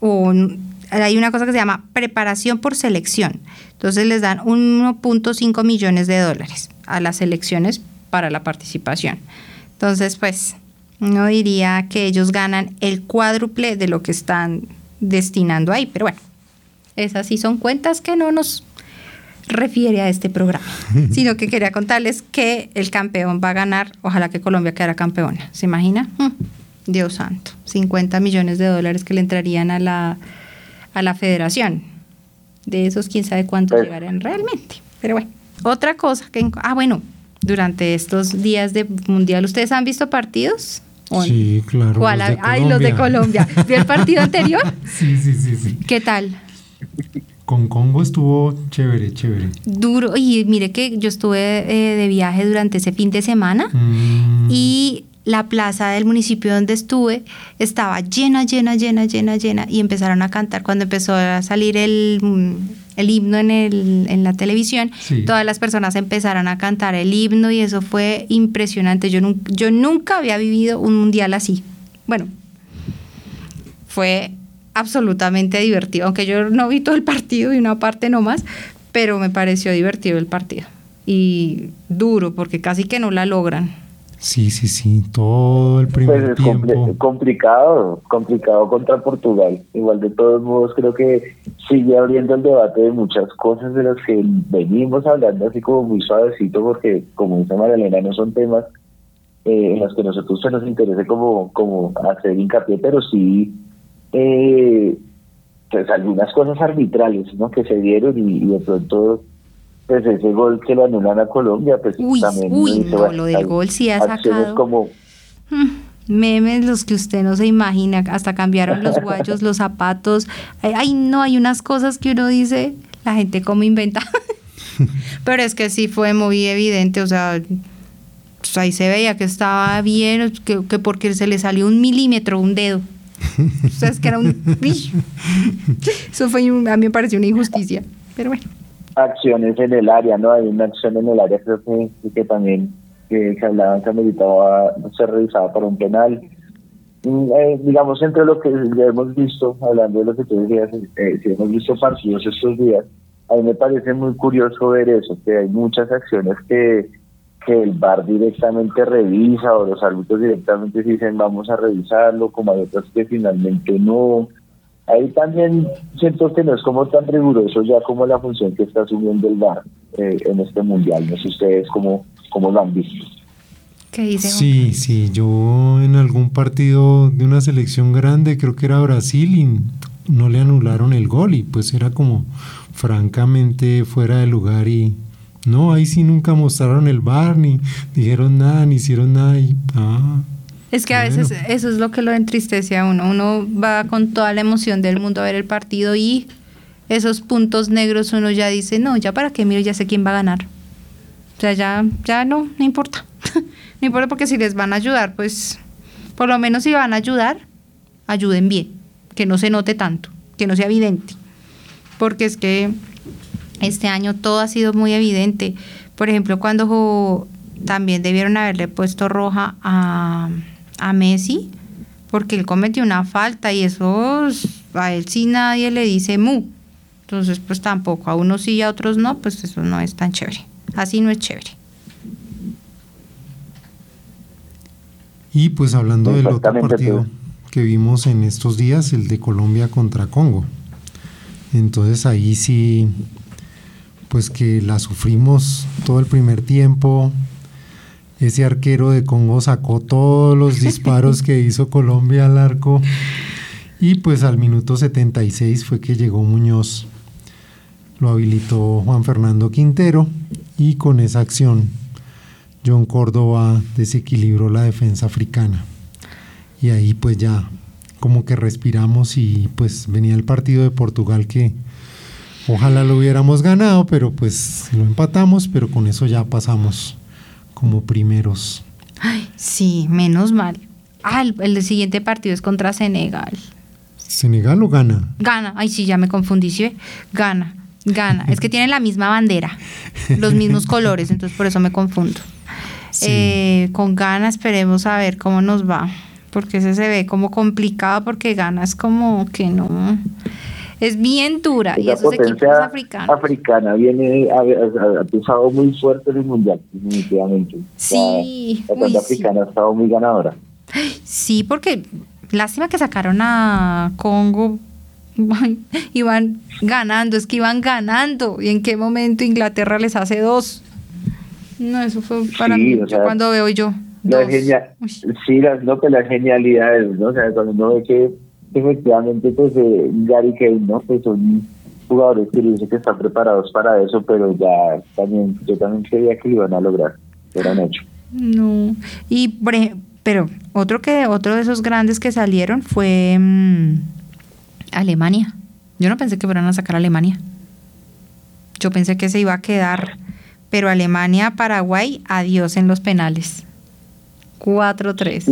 hay una cosa que se llama preparación por selección. Entonces les dan 1.5 millones de dólares a las selecciones para la participación. Entonces, pues, uno diría que ellos ganan el cuádruple de lo que están destinando ahí. Pero bueno, esas sí son cuentas que no nos refiere a este programa, sino que quería contarles que el campeón va a ganar, ojalá que Colombia quedara campeona. ¿Se imagina? Dios santo, 50 millones de dólares que le entrarían a la federación. De esos, quién sabe cuántos llegarán realmente. Pero bueno, otra cosa que... bueno, durante estos días de Mundial, ¿ustedes han visto partidos? Sí, claro. ¿Cuál? Los de Colombia. ¿Vio el partido anterior? Sí. ¿Qué tal? Con Congo estuvo chévere. Duro. Y mire que yo estuve de viaje durante ese fin de semana y la plaza del municipio donde estuve estaba llena y empezaron a cantar. Cuando empezó a salir el himno en la televisión, sí, todas las personas empezaron a cantar el himno y eso fue impresionante. Yo nunca había vivido un mundial así. Bueno, fue absolutamente divertido, aunque yo no vi todo el partido y una parte nomás, pero me pareció divertido el partido y duro porque casi que no la logran. Sí, todo el primer tiempo. Es complicado contra Portugal. Igual de todos modos creo que sigue abriendo el debate de muchas cosas de las que venimos hablando así como muy suavecito, porque como dice María Elena, no son temas en los que nosotros se nos interese como hacer hincapié, pero sí pues algunas cosas arbitrales, ¿no?, que se dieron y de pronto pues ese gol que lo anulan a Colombia, pues también lo del gol sí ha sacado como memes los que usted no se imagina, hasta cambiaron los guayos, los zapatos, hay unas cosas que uno dice, la gente cómo inventa. Pero es que sí fue muy evidente, o sea, pues ahí se veía que estaba bien, que porque se le salió 1 milímetro, un dedo. O sea, es que era eso fue, a mí me pareció una injusticia, pero bueno. Acciones en el área, ¿no? Hay una acción en el área, creo que también que hablaban que ameritaba ser revisada para un penal. Digamos, entre lo que ya hemos visto, hablando de lo que tú decías, si hemos visto partidos estos días, a mí me parece muy curioso ver eso, que hay muchas acciones que el VAR directamente revisa o los árbitros directamente dicen vamos a revisarlo, como hay otras que finalmente no. Ahí también siento que no es como tan riguroso ya como la función que está asumiendo el VAR en este mundial. No sé ustedes cómo lo han visto. ¿Qué dice? Sí, yo en algún partido de una selección grande, creo que era Brasil, y no le anularon el gol y pues era como francamente fuera de lugar y no, ahí sí nunca mostraron el VAR, ni dijeron nada, ni hicieron nada y es que a veces eso es lo que lo entristece a uno va con toda la emoción del mundo a ver el partido y esos puntos negros uno ya dice, no, ya para qué miro, ya sé quién va a ganar. O sea, ya no importa. No importa, porque si les van a ayudar, pues por lo menos si van a ayudar, ayuden bien, que no se note tanto, que no sea evidente. Porque es que este año todo ha sido muy evidente. Por ejemplo, cuando también debieron haberle puesto roja a Messi, porque él cometió una falta y eso a él sí nadie le dice mu. Entonces, pues tampoco, a unos sí y a otros no, pues eso no es tan chévere. Así no es chévere. Y pues hablando del otro partido que vimos en estos días, el de Colombia contra Congo. Entonces ahí sí, pues que la sufrimos todo el primer tiempo. Ese arquero de Congo sacó todos los disparos que hizo Colombia al arco y pues al minuto 76 fue que llegó Muñoz, lo habilitó Juan Fernando Quintero y con esa acción John Córdoba desequilibró la defensa africana y ahí pues ya como que respiramos y pues venía el partido de Portugal que ojalá lo hubiéramos ganado, pero pues lo empatamos, pero con eso ya pasamos como primeros. Ay, sí, menos mal. El siguiente partido es contra Senegal. ¿Senegal o Ghana? Ghana, ay sí, ya me confundí, ¿sí? Ghana, es que tienen la misma bandera, los mismos colores, entonces por eso me confundo. Sí. Con Ghana esperemos a ver cómo nos va, porque ese se ve como complicado, porque Ghana es como que no, es bien dura. Esa y esos equipos africana viene ha pisado muy fuerte en el mundial, definitivamente. Sí, la cuenta africana ha estado muy ganadora. Sí, porque lástima que sacaron a Congo. Iban ganando, es que iban ganando. ¿Y en qué momento Inglaterra les hace 2? No, eso fue para mí, cuando veo yo. Las genialidades, ¿no? O sea, cuando uno ve que efectivamente, pues, Gary Kane, ¿no? Pues son jugadores que dicen que están preparados para eso, pero yo también creía que lo iban a lograr, lo han hecho. No, pero otro de esos grandes que salieron fue Alemania. Yo no pensé que fueran a sacar a Alemania. Yo pensé que se iba a quedar, pero Alemania, Paraguay, adiós en los penales. 4-3.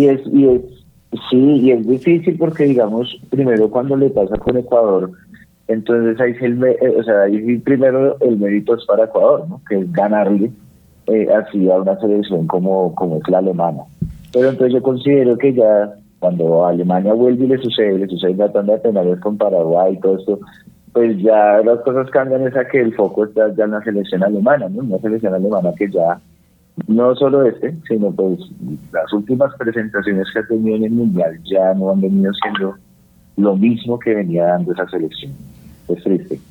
Y es difícil porque, digamos, primero cuando le pasa con Ecuador, entonces ahí primero el mérito es para Ecuador, ¿no? Que es ganarle así a una selección como es la alemana. Pero entonces yo considero que ya cuando Alemania vuelve y le sucede la tanda de penales con Paraguay y todo esto, pues ya las cosas cambian, es a que el foco está ya en la selección alemana, ¿no? Una selección alemana que ya, no solo sino pues las últimas presentaciones que ha tenido en el Mundial ya no han venido siendo lo mismo que venía dando esa selección. Es triste.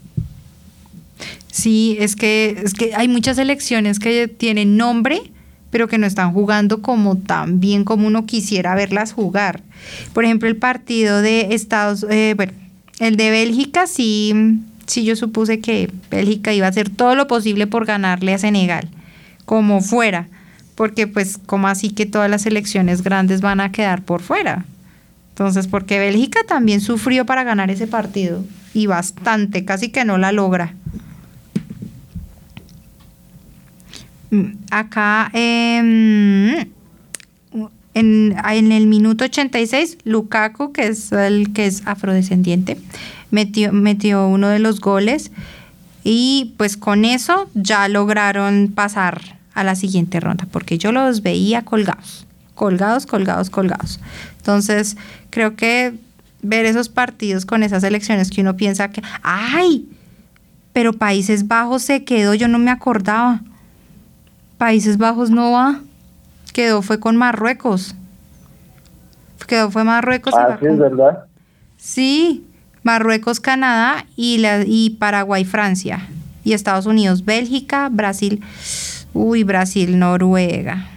Sí, es que hay muchas selecciones que tienen nombre, pero que no están jugando como tan bien como uno quisiera verlas jugar. Por ejemplo, el partido de el de Bélgica, sí yo supuse que Bélgica iba a hacer todo lo posible por ganarle a Senegal, como fuera, porque pues como así que todas las selecciones grandes van a quedar por fuera. Entonces, porque Bélgica también sufrió para ganar ese partido, y bastante, casi que no la logra. Acá en el minuto 86, Lukaku, que es el que es afrodescendiente, metió uno de los goles, y pues con eso ya lograron pasar a la siguiente ronda, porque yo los veía colgados. Entonces creo que ver esos partidos con esas elecciones que uno piensa que ¡ay! Pero Países Bajos se quedó, yo no me acordaba. Países Bajos no va, fue con Marruecos. Fue Marruecos. Sí, es verdad. Sí, Marruecos, Canadá y Paraguay, Francia. Y Estados Unidos, Bélgica, Brasil. Brasil, Noruega.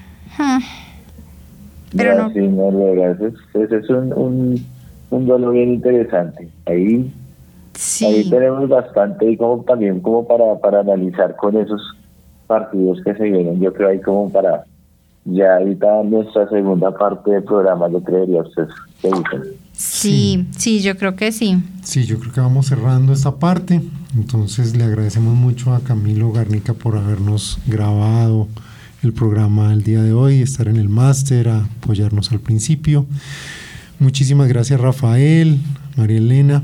Pero Brasil, Noruega. Ese es un duelo bien interesante. Ahí tenemos bastante y también para analizar con esos partidos que se vienen. Yo creo ahí como para ya ahorita nuestra segunda parte del programa, yo creería ustedes que dicen. Sí, yo creo que sí. Sí, yo creo que vamos cerrando esta parte. Entonces le agradecemos mucho a Camilo Garnica por habernos grabado el programa el día de hoy, estar en el máster, apoyarnos al principio. Muchísimas gracias, Rafael, María Elena.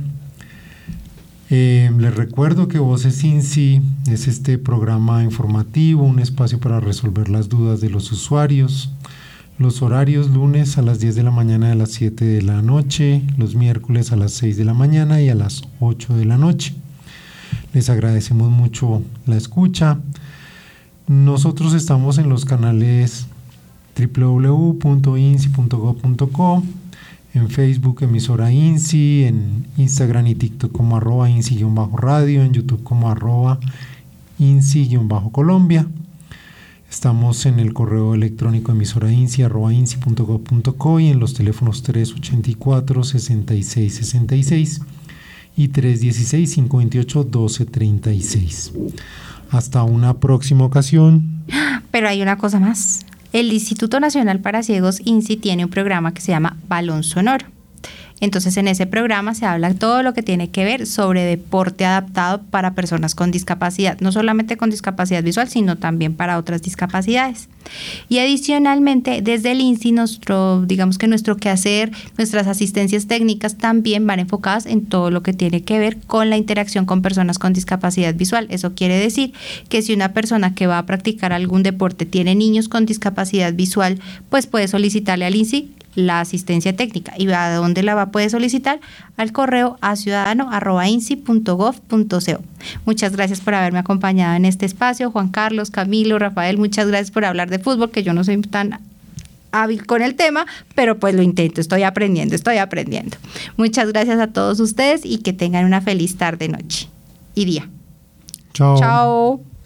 Les recuerdo que Voces INSI es este programa informativo, un espacio para resolver las dudas de los usuarios. Los horarios: lunes a las 10 de la mañana y a las 7 de la noche, los miércoles a las 6 de la mañana y a las 8 de la noche. Les agradecemos mucho la escucha. Nosotros estamos en los canales www.insi.gov.co, en Facebook emisora INSI, en Instagram y TikTok como @INSI_radio, en YouTube como @INSI_Colombia. Estamos en el correo electrónico emisorainsi@insi.gov.co y en los teléfonos 384-6666 y 316-528-1236. Hasta una próxima ocasión. Pero hay una cosa más. El Instituto Nacional para Ciegos, INSI, tiene un programa que se llama Balón Sonoro. Entonces, en ese programa se habla todo lo que tiene que ver sobre deporte adaptado para personas con discapacidad, no solamente con discapacidad visual, sino también para otras discapacidades. Y adicionalmente, desde el INSI, nuestro quehacer, nuestras asistencias técnicas también van enfocadas en todo lo que tiene que ver con la interacción con personas con discapacidad visual. Eso quiere decir que si una persona que va a practicar algún deporte tiene niños con discapacidad visual, pues puede solicitarle al INSI la asistencia técnica. ¿Y a dónde la va a poder solicitar? Al correo aciudadano@insi.gov.co. Muchas gracias por haberme acompañado en este espacio. Juan Carlos, Camilo, Rafael, muchas gracias por hablar de fútbol, que yo no soy tan hábil con el tema, pero pues lo intento, estoy aprendiendo. Muchas gracias a todos ustedes y que tengan una feliz tarde, noche y día. Chao. Chao.